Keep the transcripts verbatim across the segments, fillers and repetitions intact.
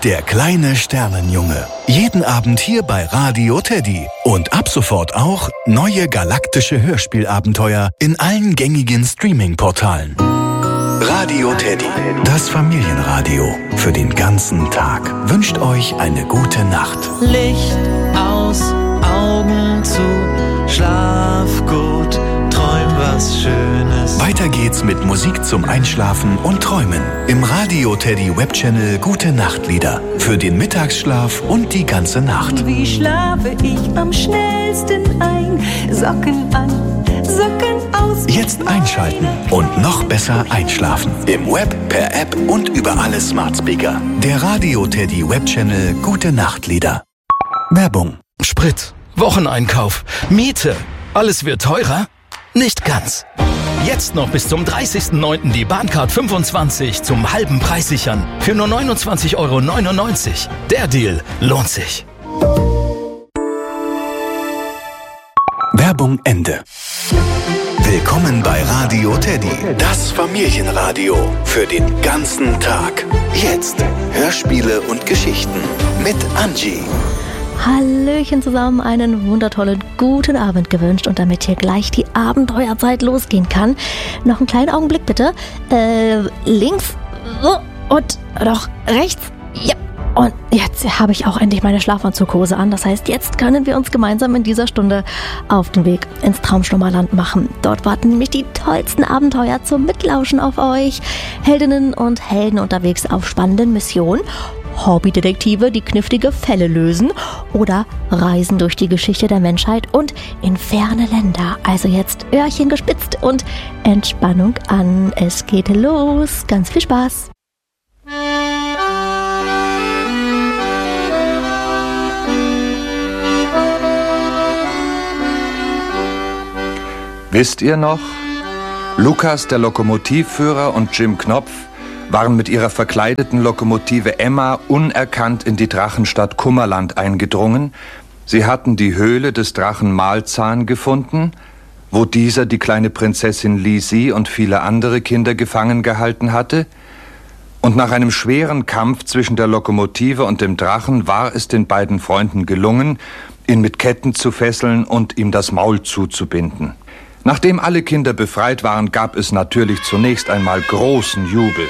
Der kleine Sternenjunge. Jeden Abend hier bei Radio Teddy. Und ab sofort auch neue galaktische Hörspielabenteuer in allen gängigen Streaming-Portalen. Radio Teddy. Das Familienradio für den ganzen Tag. Wünscht euch eine gute Nacht. Licht aus, Augen zu, schlaf gut, träum was Schönes. Weiter geht's mit Musik zum Einschlafen und Träumen. Im Radio Teddy Webchannel Gute Nachtlieder. Für den Mittagsschlaf und die ganze Nacht. Wie schlafe ich am schnellsten ein? Socken an, Socken aus. Jetzt einschalten und noch besser einschlafen. Im Web, per App und über alle Smart Speaker. Der Radio Teddy Webchannel Gute Nachtlieder. Werbung. Sprit, Wocheneinkauf, Miete. Alles wird teurer? Nicht ganz. Jetzt noch bis zum dreißigsten neunten die Bahncard fünfundzwanzig zum halben Preis sichern. Für nur neunundzwanzig Euro neunundneunzig. Der Deal lohnt sich. Werbung Ende. Willkommen bei Radio Teddy, das Familienradio für den ganzen Tag. Jetzt Hörspiele und Geschichten mit Angie. Hallöchen zusammen, einen wundervollen guten Abend gewünscht und damit hier gleich die Abenteuerzeit losgehen kann. Noch einen kleinen Augenblick bitte. Äh, links so, und noch rechts. Ja. Und jetzt habe ich auch endlich meine Schlafanzughose an. Das heißt, jetzt können wir uns gemeinsam in dieser Stunde auf den Weg ins Traumschlummerland machen. Dort warten nämlich die tollsten Abenteuer zum Mitlauschen auf euch. Heldinnen und Helden unterwegs auf spannenden Missionen. Hobbydetektive, die knifflige Fälle lösen oder Reisen durch die Geschichte der Menschheit und in ferne Länder. Also jetzt Öhrchen gespitzt und Entspannung an. Es geht los. Ganz viel Spaß. Wisst ihr noch? Lukas, der Lokomotivführer, und Jim Knopf waren mit ihrer verkleideten Lokomotive Emma unerkannt in die Drachenstadt Kummerland eingedrungen. Sie hatten die Höhle des Drachen Malzahn gefunden, wo dieser die kleine Prinzessin Lisi und viele andere Kinder gefangen gehalten hatte. Und nach einem schweren Kampf zwischen der Lokomotive und dem Drachen war es den beiden Freunden gelungen, ihn mit Ketten zu fesseln und ihm das Maul zuzubinden. Nachdem alle Kinder befreit waren, gab es natürlich zunächst einmal großen Jubel.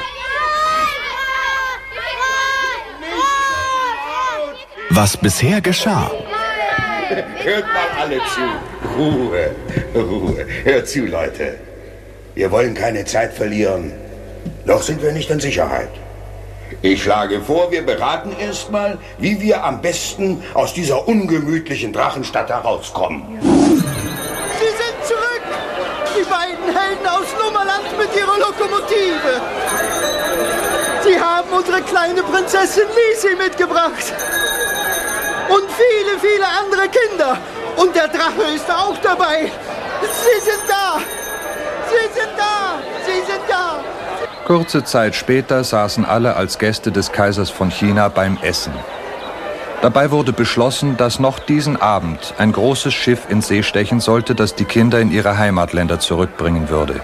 Was bisher geschah. Hört mal alle zu. Ruhe, Ruhe. Hört zu, Leute. Wir wollen keine Zeit verlieren. Noch sind wir nicht in Sicherheit. Ich schlage vor, wir beraten erstmal, wie wir am besten aus dieser ungemütlichen Drachenstadt herauskommen. Sie sind zurück! Die beiden Helden aus Lummerland mit ihrer Lokomotive. Sie haben unsere kleine Prinzessin Lisi mitgebracht. Und viele, viele andere Kinder. Und der Drache ist auch dabei. Sie sind da! Sie sind da! Sie sind da! Kurze Zeit später saßen alle als Gäste des Kaisers von China beim Essen. Dabei wurde beschlossen, dass noch diesen Abend ein großes Schiff in See stechen sollte, das die Kinder in ihre Heimatländer zurückbringen würde.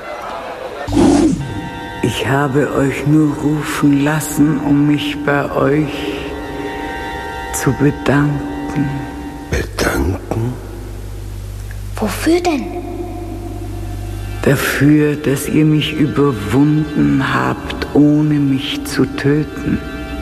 Ich habe euch nur rufen lassen, um mich bei euch zu bedanken. Bedanken? Wofür denn? Dafür, dass ihr mich überwunden habt, ohne mich zu töten.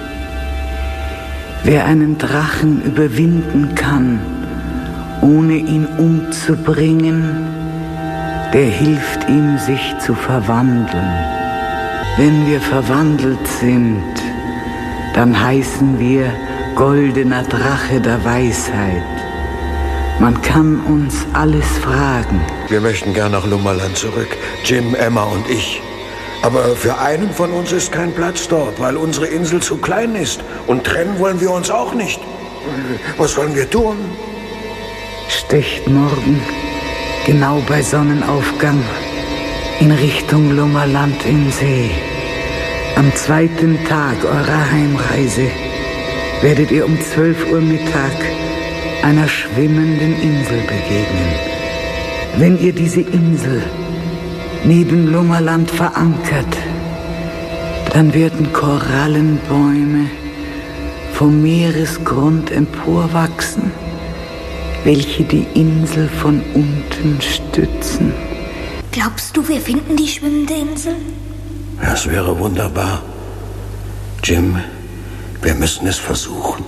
Wer einen Drachen überwinden kann, ohne ihn umzubringen, der hilft ihm, sich zu verwandeln. Wenn wir verwandelt sind, dann heißen wir goldener Drache der Weisheit. Man kann uns alles fragen. Wir möchten gern nach Lummerland zurück. Jim, Emma und ich. Aber für einen von uns ist kein Platz dort, weil unsere Insel zu klein ist. Und trennen wollen wir uns auch nicht. Was sollen wir tun? Stecht morgen, genau bei Sonnenaufgang, in Richtung Lummerland im See. Am zweiten Tag eurer Heimreise werdet ihr um zwölf Uhr Mittag einer schwimmenden Insel begegnen. Wenn ihr diese Insel neben Lummerland verankert, dann werden Korallenbäume vom Meeresgrund emporwachsen, welche die Insel von unten stützen. Glaubst du, wir finden die schwimmende Insel? Das wäre wunderbar. Jim, wir müssen es versuchen.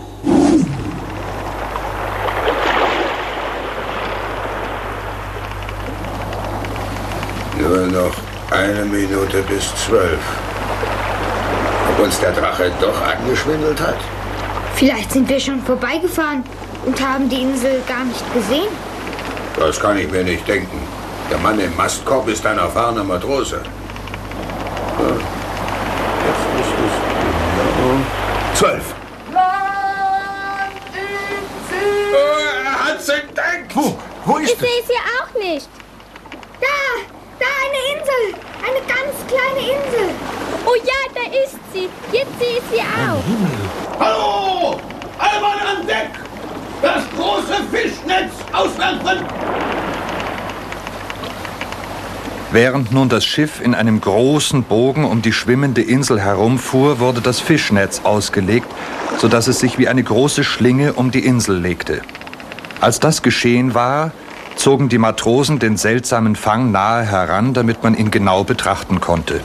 Nur noch eine Minute bis zwölf. Ob uns der Drache doch angeschwindelt hat? Vielleicht sind wir schon vorbeigefahren und haben die Insel gar nicht gesehen. Das kann ich mir nicht denken. Der Mann im Mastkorb ist ein erfahrener Matrose. Ja. Jetzt ist es genau zwölf. Oh, er hat's entdeckt! Wo? Wo ist ich es? Ich sehe sie auch nicht. Da! Da eine Insel! Eine ganz kleine Insel! Oh ja, da ist sie! Jetzt sehe ich sie auch! Hallo! Alle Mann an Deck! Das große Fischnetz auswerfen! Während nun das Schiff in einem großen Bogen um die schwimmende Insel herumfuhr, wurde das Fischnetz ausgelegt, sodass es sich wie eine große Schlinge um die Insel legte. Als das geschehen war, zogen die Matrosen den seltsamen Fang nahe heran, damit man ihn genau betrachten konnte.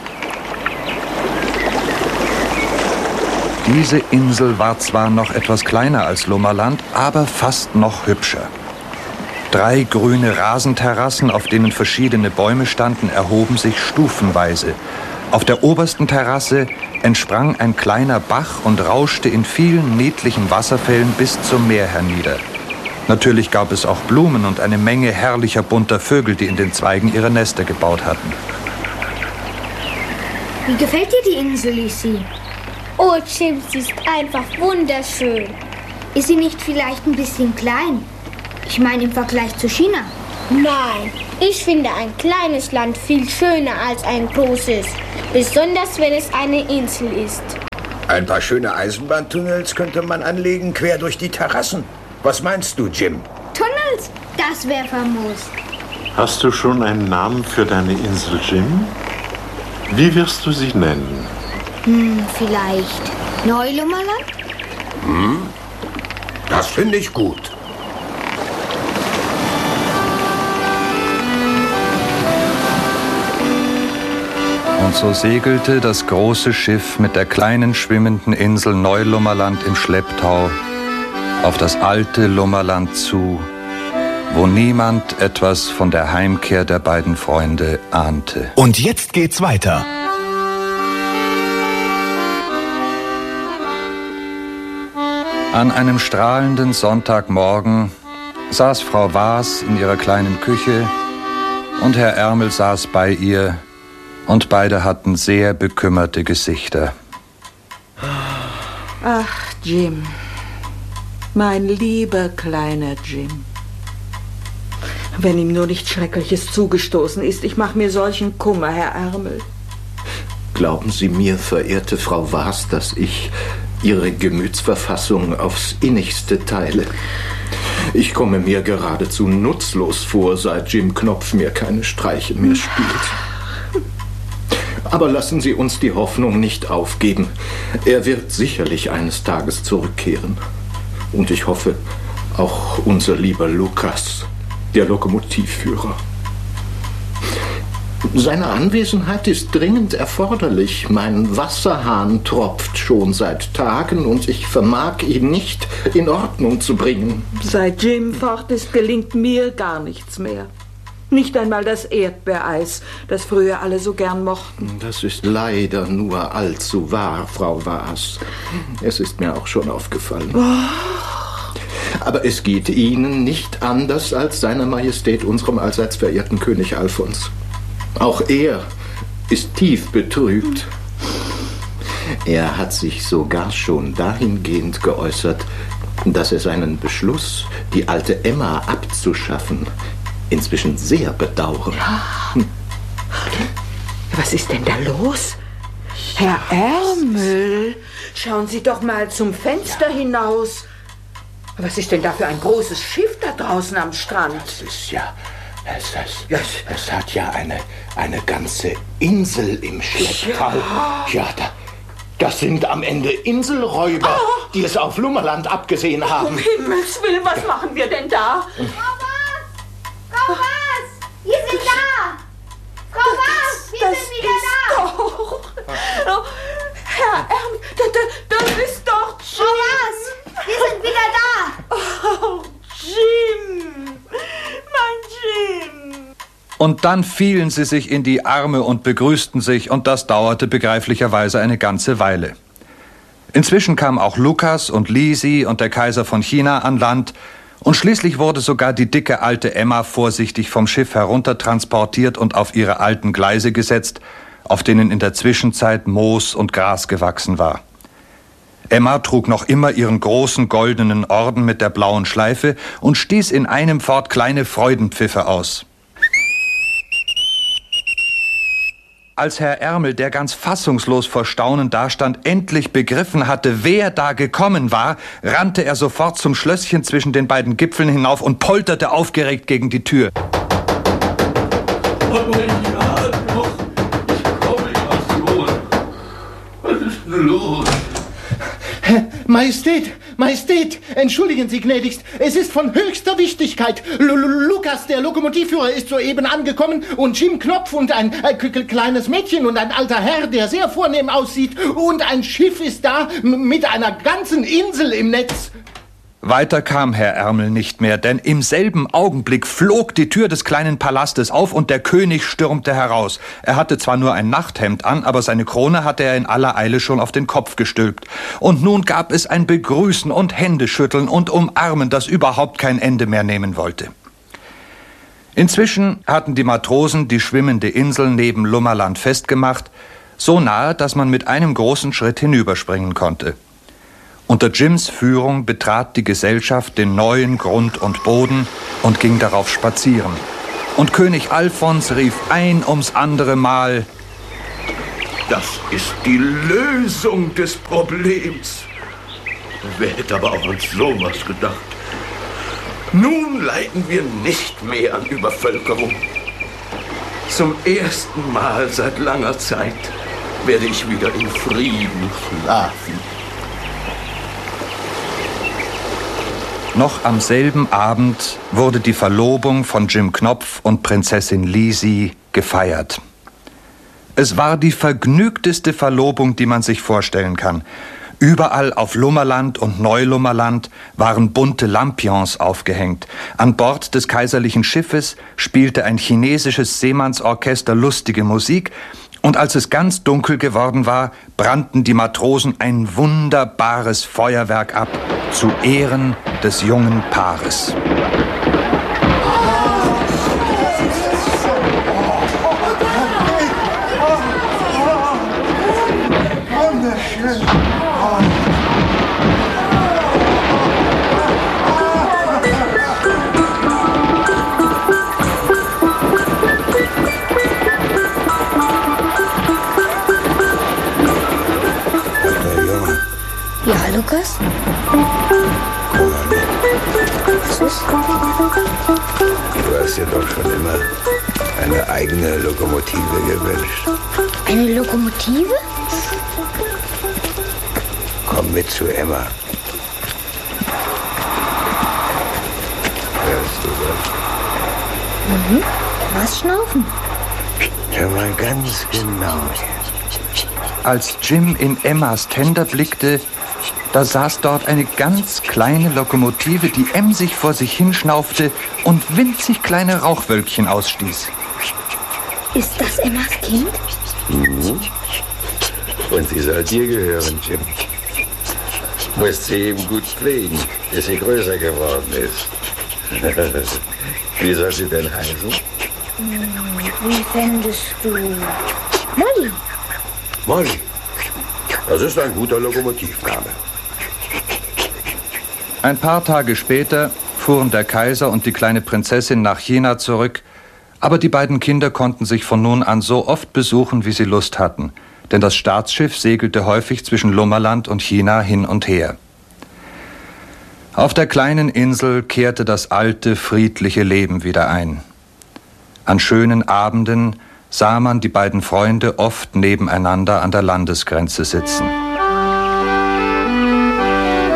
Diese Insel war zwar noch etwas kleiner als Lummerland, aber fast noch hübscher. Drei grüne Rasenterrassen, auf denen verschiedene Bäume standen, erhoben sich stufenweise. Auf der obersten Terrasse entsprang ein kleiner Bach und rauschte in vielen niedlichen Wasserfällen bis zum Meer hernieder. Natürlich gab es auch Blumen und eine Menge herrlicher bunter Vögel, die in den Zweigen ihre Nester gebaut hatten. Wie gefällt dir die Insel, Lizzie? Oh, Jim, sie ist einfach wunderschön. Ist sie nicht vielleicht ein bisschen klein? Ich meine im Vergleich zu China. Nein, ich finde ein kleines Land viel schöner als ein großes. Besonders, wenn es eine Insel ist. Ein paar schöne Eisenbahntunnels könnte man anlegen, quer durch die Terrassen. Was meinst du, Jim? Tunnels? Das wäre famos. Hast du schon einen Namen für deine Insel, Jim? Wie wirst du sie nennen? Hm, vielleicht Neulummerland? Hm, das finde ich gut. Und so segelte das große Schiff mit der kleinen schwimmenden Insel Neulummerland im Schlepptau auf das alte Lummerland zu, wo niemand etwas von der Heimkehr der beiden Freunde ahnte. Und jetzt geht's weiter. An einem strahlenden Sonntagmorgen saß Frau Waas in ihrer kleinen Küche und Herr Ärmel saß bei ihr und beide hatten sehr bekümmerte Gesichter. Ach, Jim, mein lieber kleiner Jim. Wenn ihm nur nichts Schreckliches zugestoßen ist, ich mache mir solchen Kummer, Herr Ärmel. Glauben Sie mir, verehrte Frau Waas, dass ich Ihre Gemütsverfassung aufs Innigste teile. Ich komme mir geradezu nutzlos vor, seit Jim Knopf mir keine Streiche mehr spielt. Aber lassen Sie uns die Hoffnung nicht aufgeben. Er wird sicherlich eines Tages zurückkehren. Und ich hoffe, auch unser lieber Lukas, der Lokomotivführer. Seine Anwesenheit ist dringend erforderlich. Mein Wasserhahn tropft schon seit Tagen und ich vermag ihn nicht in Ordnung zu bringen. Seit Jim fort ist, gelingt mir gar nichts mehr. Nicht einmal das Erdbeereis, das früher alle so gern mochten. Das ist leider nur allzu wahr, Frau Waas. Es ist mir auch schon aufgefallen. Oh. Aber es geht Ihnen nicht anders als seiner Majestät, unserem allseits verehrten König Alfons. Auch er ist tief betrübt. Er hat sich sogar schon dahingehend geäußert, dass er seinen Beschluss, die alte Emma abzuschaffen, inzwischen sehr bedauert. Ja. Was ist denn da los? Herr Ärmel, schauen Sie doch mal zum Fenster hinaus. Was ist denn da für ein großes Schiff da draußen am Strand? Das ist ja... Es, es, yes. es hat ja eine, eine ganze Insel im Schlepptau. Ja, ja da, das sind am Ende Inselräuber, oh. die es auf Lummerland abgesehen haben. Um Himmels Willen, was machen wir denn da? Frau Was! Frau Was! Wir sind da! Frau Was! Wir das sind wieder ist da! Doch. Oh, Herr Ernst, das, das, das ist doch Jim! Frau Was! Wir sind wieder da! Oh, Jim! Mein Jim! Und dann fielen sie sich in die Arme und begrüßten sich, und das dauerte begreiflicherweise eine ganze Weile. Inzwischen kamen auch Lukas und Lisi und der Kaiser von China an Land, und schließlich wurde sogar die dicke alte Emma vorsichtig vom Schiff heruntertransportiert und auf ihre alten Gleise gesetzt, auf denen in der Zwischenzeit Moos und Gras gewachsen war. Emma trug noch immer ihren großen goldenen Orden mit der blauen Schleife und stieß in einem Fort kleine Freudenpfiffe aus. Als Herr Ärmel, der ganz fassungslos vor Staunen dastand, endlich begriffen hatte, wer da gekommen war, rannte er sofort zum Schlösschen zwischen den beiden Gipfeln hinauf und polterte aufgeregt gegen die Tür. Oh mein Gott, noch. Ich komme was holen. Was ist denn los? Majestät, Majestät, entschuldigen Sie gnädigst, es ist von höchster Wichtigkeit. L -L Lukas, der Lokomotivführer, ist soeben angekommen und Jim Knopf und ein äh, kleines Mädchen und ein alter Herr, der sehr vornehm aussieht, und ein Schiff ist da mit einer ganzen Insel im Netz. Weiter kam Herr Ärmel nicht mehr, denn im selben Augenblick flog die Tür des kleinen Palastes auf und der König stürmte heraus. Er hatte zwar nur ein Nachthemd an, aber seine Krone hatte er in aller Eile schon auf den Kopf gestülpt. Und nun gab es ein Begrüßen und Händeschütteln und Umarmen, das überhaupt kein Ende mehr nehmen wollte. Inzwischen hatten die Matrosen die schwimmende Insel neben Lummerland festgemacht, so nahe, dass man mit einem großen Schritt hinüberspringen konnte. Unter Jims Führung betrat die Gesellschaft den neuen Grund und Boden und ging darauf spazieren. Und König Alfons rief ein ums andere Mal: Das ist die Lösung des Problems. Wer hätte aber auch an sowas gedacht? Nun leiden wir nicht mehr an Übervölkerung. Zum ersten Mal seit langer Zeit werde ich wieder in Frieden schlafen. Noch am selben Abend wurde die Verlobung von Jim Knopf und Prinzessin Lisi gefeiert. Es war die vergnügteste Verlobung, die man sich vorstellen kann. Überall auf Lummerland und Neulummerland waren bunte Lampions aufgehängt. An Bord des kaiserlichen Schiffes spielte ein chinesisches Seemannsorchester lustige Musik, und als es ganz dunkel geworden war, brannten die Matrosen ein wunderbares Feuerwerk ab, zu Ehren des jungen Paares. Ja, Lukas? Was ist? Du hast dir doch schon immer eine eigene Lokomotive gewünscht. Eine Lokomotive? Komm mit zu Emma. Hörst du das? Mhm. Was schnaufen? Hör mal ganz genau. Als Jim in Emmas Tender blickte, da saß dort eine ganz kleine Lokomotive, die emsig vor sich hinschnaufte und winzig kleine Rauchwölkchen ausstieß. Ist das Emmas Kind? Mhm. Und sie soll dir gehören, Jim. Musst sie eben gut pflegen, bis sie größer geworden ist. Wie soll sie denn heißen? Wie fändest du Molly? Molly. Das ist ein guter Lokomotivname. Ein paar Tage später fuhren der Kaiser und die kleine Prinzessin nach China zurück, aber die beiden Kinder konnten sich von nun an so oft besuchen, wie sie Lust hatten, denn das Staatsschiff segelte häufig zwischen Lummerland und China hin und her. Auf der kleinen Insel kehrte das alte, friedliche Leben wieder ein. An schönen Abenden sah man die beiden Freunde oft nebeneinander an der Landesgrenze sitzen.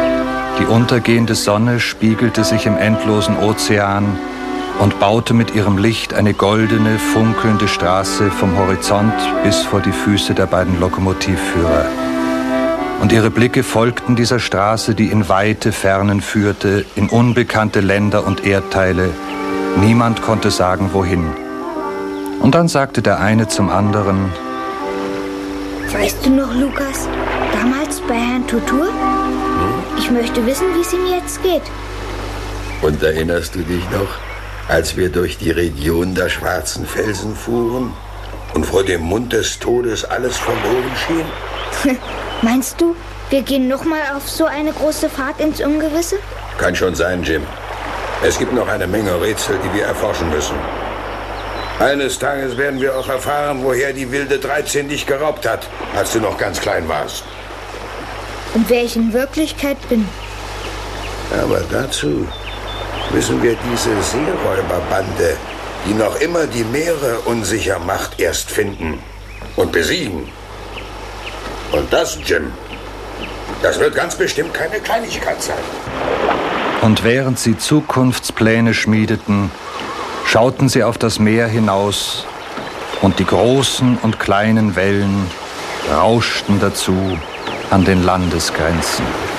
Die untergehende Sonne spiegelte sich im endlosen Ozean und baute mit ihrem Licht eine goldene, funkelnde Straße vom Horizont bis vor die Füße der beiden Lokomotivführer. Und ihre Blicke folgten dieser Straße, die in weite Fernen führte, in unbekannte Länder und Erdteile. Niemand konnte sagen, wohin. Und dann sagte der eine zum anderen: Weißt du noch, Lukas, damals bei Herrn Tutur? Ich möchte wissen, wie es ihm jetzt geht. Und erinnerst du dich noch, als wir durch die Region der schwarzen Felsen fuhren und vor dem Mund des Todes alles verloren schien? Meinst du, wir gehen nochmal auf so eine große Fahrt ins Ungewisse? Kann schon sein, Jim. Es gibt noch eine Menge Rätsel, die wir erforschen müssen. Eines Tages werden wir auch erfahren, woher die wilde dreizehn dich geraubt hat, als du noch ganz klein warst. Und wer ich in Wirklichkeit bin. Aber dazu müssen wir diese Seeräuberbande, die noch immer die Meere unsicher macht, erst finden und besiegen. Und das, Jim, das wird ganz bestimmt keine Kleinigkeit sein. Und während sie Zukunftspläne schmiedeten, schauten sie auf das Meer hinaus und die großen und kleinen Wellen rauschten dazu an den Landesgrenzen.